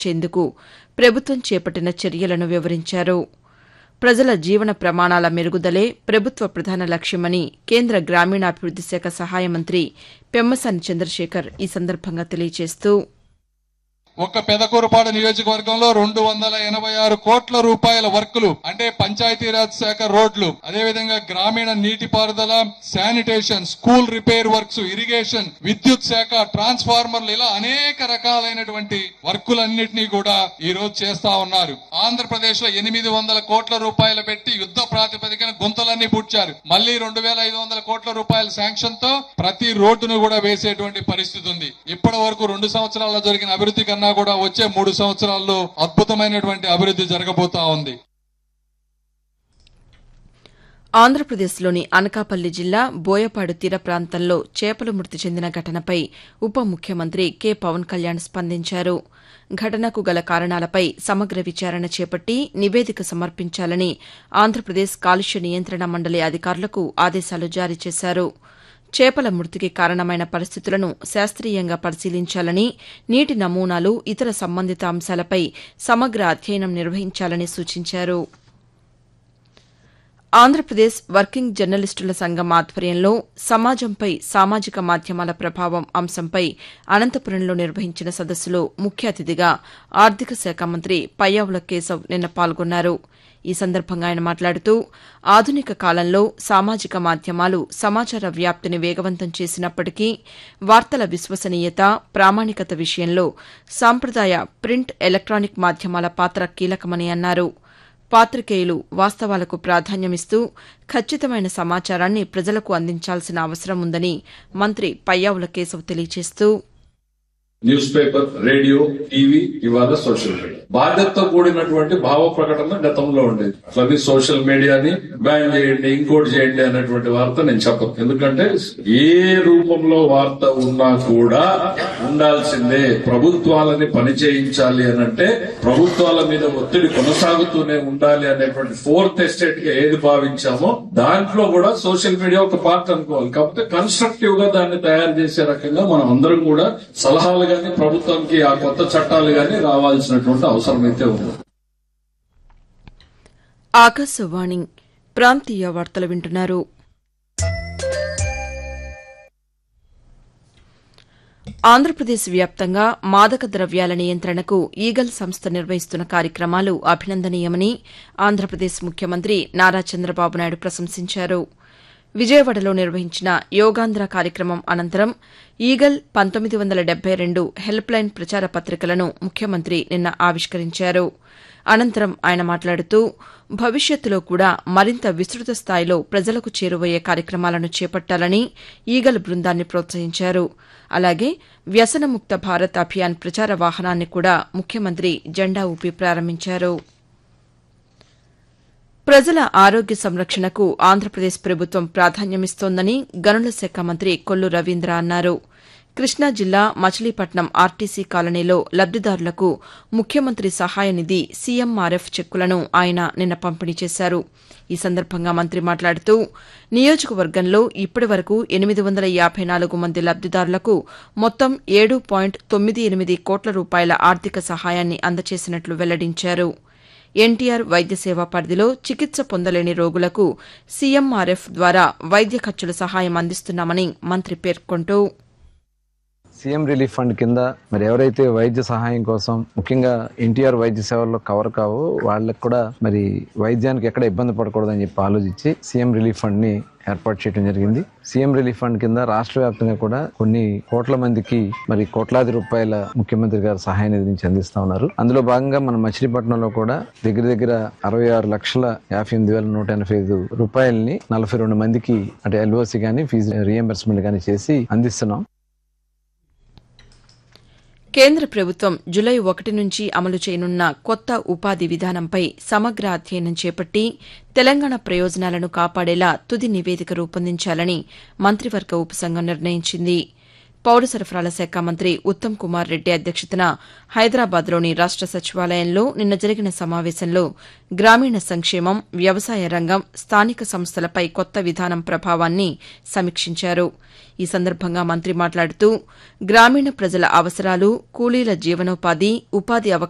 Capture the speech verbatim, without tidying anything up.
చేందుకు ప్రభుత్వం చేపట్టిన చర్యలను వివరించారు. ప్రజల జీవన ప్రమాణాల మెరుగుదలే ప్రభుత్వ ప్రధాన లక్ష్యమని కేంద్ర గ్రామీణాభివృద్ది శాఖ సహాయ మంత్రి పెమ్మసాని చంద్రశేఖర్ ఈ సందర్భంగా తెలియజేస్తూ ఒక్క పెదకూరుపాడు నియోజకవర్గంలో రెండు వందల ఎనభై ఆరు కోట్ల రూపాయల వర్కులు అంటే పంచాయతీరాజ్ శాఖ రోడ్లు, అదేవిధంగా గ్రామీణ నీటిపారుదల, sanitation, school repair works, irrigation, విద్యుత్ శాఖ, ట్రాన్స్ఫార్మర్లు, ఇలా అనేక రకాలైనటువంటి వర్కులన్నింటినీ కూడా ఈ రోజు చేస్తా ఉన్నారు. ఆంధ్రప్రదేశ్ లో ఎనిమిది వందల కోట్ల రూపాయలు పెట్టి యుద్ధ ప్రాతిపదికన గుంతలన్నీ పూడ్చారు. మళ్లీ రెండు వేల ఐదు వందల కోట్ల రూపాయల శాంక్షన్ తో ప్రతి రోడ్డును కూడా వేసేటువంటి పరిస్థితి ఉంది. ఇప్పటి వరకు రెండు సంవత్సరాల్లో జరిగిన అభివృద్ధి కన్నా కూడా వచ్చే మూడు సంవత్సరాల్లో అద్భుతమైనటువంటి అభివృద్ధి జరగబోతా ఉంది. ఆంధ్రప్రదేశ్లోని అనకాపల్లి జిల్లా బోయపాడు తీర ప్రాంతంలో చేపలు మృతి చెందిన ఘటనపై ఉప ముఖ్యమంత్రి కె పవన్ కళ్యాణ్ స్పందించారు. ఘటనకు గల కారణాలపై సమగ్ర విచారణ చేపట్టి నివేదిక సమర్పించాలని ఆంధ్రప్రదేశ్ కాలుష్య నియంత్రణ మండలి అధికారులకు ఆదేశాలు జారీ చేశారు. చేపల మృతికి కారణమైన పరిస్థితులను శాస్త్రీయంగా పరిశీలించాలని, నీటి నమూనాలు, ఇతర సంబంధిత అంశాలపై సమగ్ర అధ్యయనం నిర్వహించాలని సూచించారు. ఆంధ్రప్రదేశ్ వర్కింగ్ జర్నలిస్టుల సంఘం ఆధ్వర్యంలో సమాజంపై సామాజిక మాధ్యమాల ప్రభావం అంశంపై అనంతపురంలో నిర్వహించిన సదస్సులో ముఖ్య అతిథిగా ఆర్థిక శాఖ మంత్రి పయ్యావుల కేశవ్ నిన్న పాల్గొన్నారు. ఈ సందర్భంగా ఆయన మాట్లాడుతూ ఆధునిక కాలంలో సామాజిక మాధ్యమాలు సమాచార వ్యాప్తిని వేగవంతం చేసినప్పటికీ వార్తల విశ్వసనీయత, ప్రామాణికత విషయంలో సాంప్రదాయ ప్రింట్, ఎలక్టానిక్ మాధ్యమాల పాత్ర కీలకమని అన్నారు. పాతికేయులు వాస్తవాలకు ప్రాధాన్యమిస్తూ ఖచ్చితమైన సమాచారాన్ని ప్రజలకు అందించాల్సిన అవసరం ఉందని మంత్రి పయ్యావుల కేశవ్ తెలియజేస్తూ న్యూస్ పేపర్, రేడియో, టీవీ, ఇవాళ సోషల్ మీడియా బాధ్యతతో కూడినటువంటి భావ ప్రకటన గతంలో ఉండేది. అట్లని సోషల్ మీడియాని బ్యాన్ చేయండి, ఇంకోటి చేయండి అనేటువంటి వార్త నేను చెప్పను. ఎందుకంటే ఏ రూపంలో వార్త ఉన్నా కూడా ఉండాల్సిందే. ప్రభుత్వాలని పని చేయించాలి అనంటే ప్రభుత్వాల మీద ఒత్తిడి కొనసాగుతూనే ఉండాలి అనేటువంటి ఫోర్త్ ఎస్టేట్ గా ఏది భావించామో దాంట్లో కూడా సోషల్ మీడియా ఒక పార్ట్ అనుకోవాలి. కాకపోతే కన్స్ట్రక్టివ్ గా దాన్ని తయారు చేసే రకంగా మనం అందరం కూడా సలహాలు గాని ప్రభుత్వానికి ఆ కొత్త చట్టాలు గాని రావాల్సినటువంటి అవసరం అయితే ఉంది. ఆకాశవాణి ప్రాంతీయ వార్తలు వింటున్నారు. ఆంధ్రప్రదేశ్ వ్యాప్తంగా మాదక ద్రవ్యాల నియంత్రణకు ఈగల్ సంస్థ నిర్వహిస్తున్న కార్యక్రమాలు అభినందనీయమని ఆంధ్రప్రదేశ్ ముఖ్యమంత్రి నారా చంద్రబాబు నాయుడు ప్రశంసించారు. విజయవాడలో నిర్వహించిన యోగాంధ్ర కార్యక్రమం అనంతరం ఈగల్ పంతొమ్మిది వందల డెబ్బై రెండు హెల్ప్ లైన్ ప్రచార పత్రికలను ముఖ్యమంత్రి నిన్న ఆవిష్కరించారు. అనంతరం ఆయన మాట్లాడుతూ భవిష్యత్తులో కూడా మరింత విస్తృత స్థాయిలో ప్రజలకు చేరువయ్యే కార్యక్రమాలను చేపట్టాలని ఈగల్ బృందాన్ని ప్రోత్సహించారు. అలాగే వ్యసనముక్త భారత్ అభియాన్ ప్రచార వాహనాన్ని కూడా ముఖ్యమంత్రి జెండా ఊపి ప్రారంభించారు. ప్రజల ఆరోగ్య సంరక్షణకు ఆంధ్రప్రదేశ్ ప్రభుత్వం ప్రాధాన్యమిస్తోందని గనుల శాఖ మంత్రి కొల్లు రవీంద్ర అన్నారు. కృష్ణా జిల్లా మచిలీపట్నం ఆర్టీసీ కాలనీలో లబ్దిదారులకు ముఖ్యమంత్రి సహాయ నిధి సీఎంఆర్ఎఫ్ చెక్కులను ఆయన నిన్న పంపిణీ చేశారు. ఈ సందర్భంగా మంత్రి మాట్లాడుతూ నియోజకవర్గంలో ఇప్పటి వరకు ఎనిమిది వందల యాబై నాలుగు మంది లబ్దిదారులకు మొత్తం ఏడు పాయింట్ తొమ్మిది ఎనిమిది కోట్ల రూపాయల ఆర్థిక సహాయాన్ని అందజేసినట్లు వెల్లడించారు. ఎన్టీఆర్ వైద్య సేవ పరిధిలో చికిత్స పొందలేని రోగులకు సీఎంఆర్ఎఫ్ ద్వారా వైద్య ఖర్చుల సహాయం అందిస్తున్నామని మంత్రి పేర్కొంటూ సీఎం రిలీఫ్ ఫండ్ కింద మరి ఎవరైతే వైద్య సహాయం కోసం ముఖ్యంగా ఎన్టీఆర్ వైద్య సేవల్లో కవర్ కావో వాళ్ళకి కూడా మరి వైద్యానికి ఎక్కడ ఇబ్బంది పడకూడదని చెప్పి ఆలోచించి సీఎం రిలీఫ్ ఫండ్ ని ఏర్పాటు చేయడం జరిగింది. సీఎం రిలీఫ్ ఫండ్ కింద రాష్ట్ర వ్యాప్తంగా కూడా కొన్ని కోట్ల మందికి మరి కోట్లాది రూపాయల ముఖ్యమంత్రి గారు సహాయ నిధి నుంచి అందిస్తా ఉన్నారు. అందులో భాగంగా మన మచిలీపట్నంలో కూడా దగ్గర దగ్గర అరవై ఆరు లక్షల యాభై ఎనిమిది వేల నూట ఎనభై ఐదు రూపాయలని నలభై రెండు మందికి అంటే ఎల్ఓసి గానీ ఫీజు రియంబర్స్మెంట్ గానీ చేసి అందిస్తున్నాం. కేంద్ర ప్రభుత్వం జులై ఒకటి నుంచి అమలు చేయనున్న కొత్త ఉపాధి విధానంపై సమగ్ర అధ్యయనం చేపట్టి తెలంగాణ ప్రయోజనాలను కాపాడేలా తుది నివేదిక రూపొందించాలని మంత్రివర్గ ఉపసంఘం నిర్ణయించింది. పౌర సరఫరాల శాఖ మంత్రి ఉత్తమ్ కుమార్ రెడ్డి అధ్యక్షతన హైదరాబాద్లోని రాష్ట సచివాలయంలో నిన్న జరిగిన సమావేశంలో గ్రామీణ సంక్షేమం, వ్యవసాయ రంగం, స్థానిక సంస్థలపై కొత్త విధానం ప్రభావాన్ని సమీక్షించారు. ఈ సందర్భంగా మంత్రి మాట్లాడుతూ గ్రామీణ ప్రజల అవసరాలు, కూలీల జీవనోపాధి, ఉపాధి అవకాశాలు